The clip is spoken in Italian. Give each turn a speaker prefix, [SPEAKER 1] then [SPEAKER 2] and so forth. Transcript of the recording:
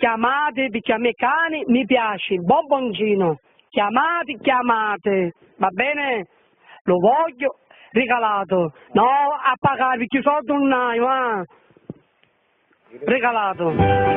[SPEAKER 1] chiamate, perché a me cani mi piace, il bomboncino, chiamate, va bene? Lo voglio regalato, no a pagare perché i soldi non hai, ma regalato.